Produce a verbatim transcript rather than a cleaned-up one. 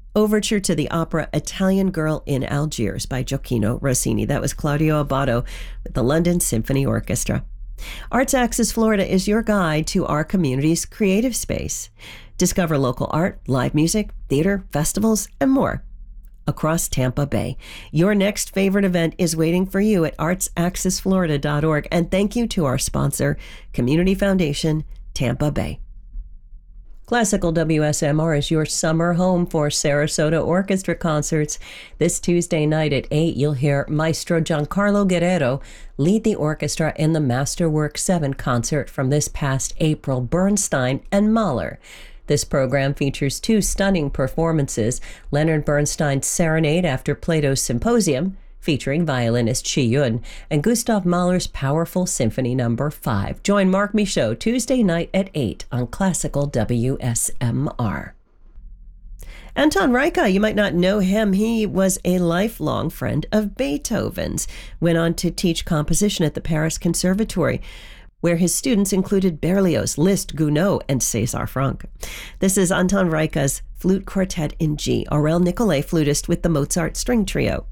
Overture to the opera Italian Girl in Algiers by Gioacchino Rossini. That was Claudio Abbado with the London Symphony Orchestra. Arts Axis Florida is your guide to our community's creative space. Discover local art, live music, theater, festivals, and more across Tampa Bay. Your next favorite event is waiting for you at arts axis florida dot org. And thank you to our sponsor, Community Foundation, Tampa Bay. Classical W S M R is your summer home for Sarasota Orchestra concerts. This Tuesday night at eight, you'll hear Maestro Giancarlo Guerrero lead the orchestra in the Masterwork seven concert from this past April, Bernstein and Mahler. This program features two stunning performances, Leonard Bernstein's Serenade after Plato's Symposium, featuring violinist Chi Yun, and Gustav Mahler's powerful Symphony Number five. Join Mark Michaud Tuesday night at eight on Classical W S M R. Anton Reicha, you might not know him. He was a lifelong friend of Beethoven's, went on to teach composition at the Paris Conservatory, where his students included Berlioz, Liszt, Gounod, and César Franck. This is Anton Reicha's Flute Quartet in G, Aurel Nicolai, flutist with the Mozart String Trio.